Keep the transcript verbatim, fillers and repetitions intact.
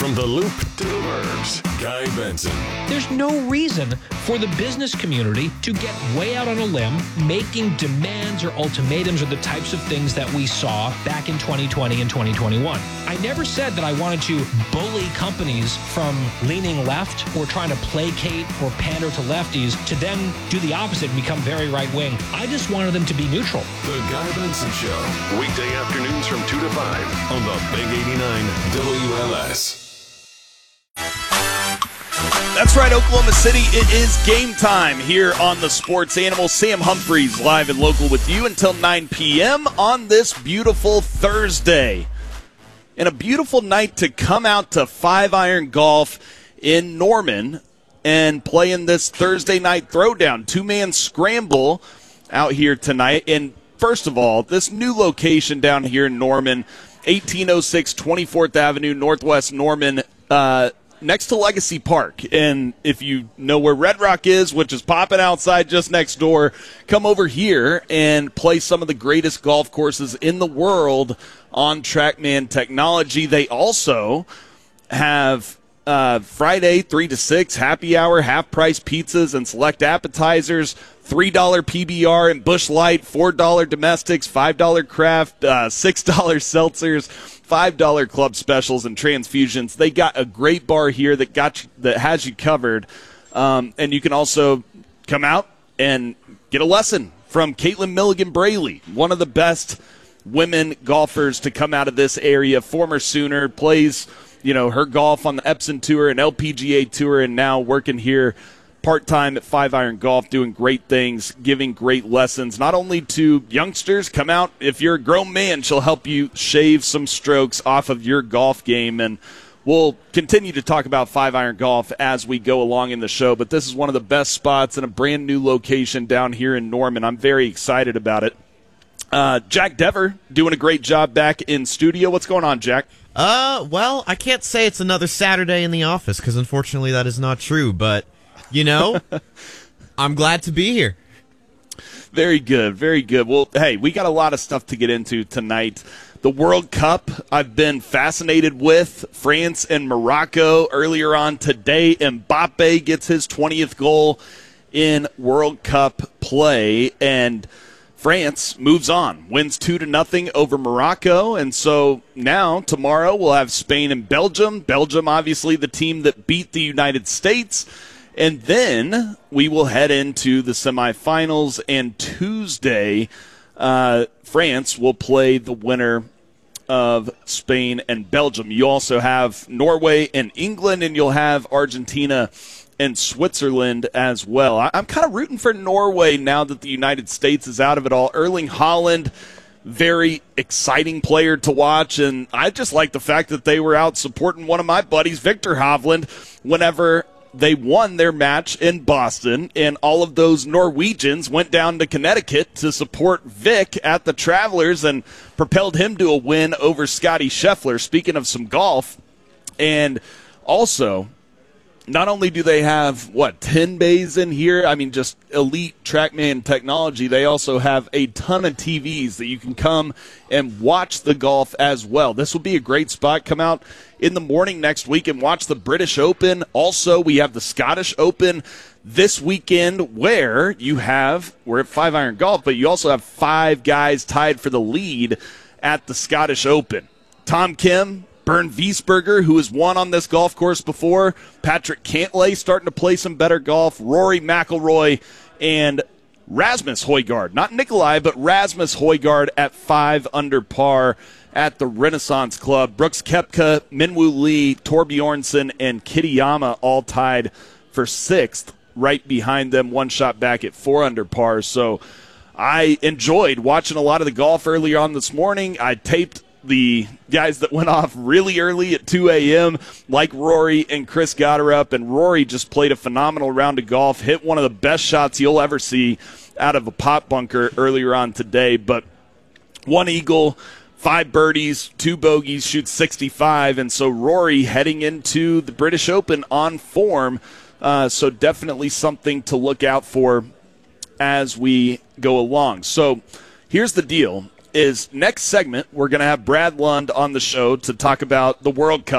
From the Loop to the Burbs, Guy Benson. There's no reason for the business community to get way out on a limb, making demands or ultimatums or the types of things that we saw back in twenty twenty and twenty twenty-one. I never said that I wanted to bully companies from leaning left or trying to placate or pander to lefties to then do the opposite and become very right-wing. I just wanted them to be neutral. The Guy Benson Show, weekday afternoons from two to five on the Big eighty-nine W L S. That's right, Oklahoma City. It is game time here on the Sports Animal. Sam Humphreys live and local with you until nine p.m. on this beautiful Thursday. And a beautiful night to come out to Five Iron Golf in Norman and play in this Thursday night throwdown. Two-man scramble out here tonight. And first of all, this new location down here in Norman, eighteen oh six twenty-fourth Avenue, Northwest Norman, uh, next to Legacy Park. And if you know where Red Rock is, which is popping outside just next door, come over here and play some of the greatest golf courses in the world on TrackMan technology. They also have uh, Friday, three to six, happy hour, half-price pizzas and select appetizers, three dollar P B R and Busch Light, four dollar domestics, five dollar craft, uh, six dollar seltzers, five dollar club specials and transfusions. They got a great bar here that got you, that has you covered. Um, and you can also come out and get a lesson from Caitlin Milligan Braley, one of the best women golfers to come out of this area, former Sooner, plays, you know, her golf on the Epson Tour and L P G A Tour, and now working here part-time at Five Iron Golf, doing great things, giving great lessons, not only to youngsters. Come out. If you're a grown man, she'll help you shave some strokes off of your golf game. And we'll continue to talk about Five Iron Golf as we go along in the show. But this is one of the best spots in a brand-new location down here in Norman. I'm very excited about it. Uh, Jack Dever doing a great job back in studio. What's going on, Jack? Uh, well, I can't say it's another Saturday in the office because unfortunately that is not true, but you know, I'm glad to be here. Very good, very good. Well, hey, we got a lot of stuff to get into tonight. The World Cup, I've been fascinated with. France and Morocco earlier on today. Mbappe gets his twentieth goal in World Cup play, and France moves on, wins two to nothing over Morocco, and so now tomorrow we'll have Spain and Belgium. Belgium, obviously, the team that beat the United States. And then we will head into the semifinals, and Tuesday, uh, France will play the winner of Spain and Belgium. You also have Norway and England, and you'll have Argentina and Switzerland as well. I- I'm kind of rooting for Norway now that the United States is out of it all. Erling Haaland, very exciting player to watch, and I just like the fact that they were out supporting one of my buddies, Victor Hovland, whenever they won their match in Boston, and all of those Norwegians went down to Connecticut to support Vic at the Travelers and propelled him to a win over Scotty Scheffler. Speaking of some golf, and also, not only do they have, what, ten bays in here, I mean, just elite TrackMan technology, they also have a ton of T Vs that you can come and watch the golf as well. This will be a great spot. Come out in the morning next week and watch the British Open. Also, we have the Scottish Open this weekend where you have, we're at Five Iron Golf, but you also have five guys tied for the lead at the Scottish Open. Tom Kim, Bernd Wiesberger, who has won on this golf course before, Patrick Cantlay starting to play some better golf, Rory McIlroy, and Rasmus Højgaard. Not Nikolai, but Rasmus Højgaard at five under par at the Renaissance Club. Brooks Koepka, Minwoo Lee, Torbjornsen, and Kitayama all tied for sixth, right behind them, one shot back at four under par. So I enjoyed watching a lot of the golf earlier on this morning. I taped the guys that went off really early at two a.m., like Rory and Chris Gotterup, and Rory just played a phenomenal round of golf, hit one of the best shots you'll ever see out of a pot bunker earlier on today. But one eagle, five birdies, two bogeys, shoots sixty-five, and so Rory heading into the British Open on form, uh, so definitely something to look out for as we go along. So here's the deal. Is next segment, we're going to have Brad Lund on the show to talk about the World Cup.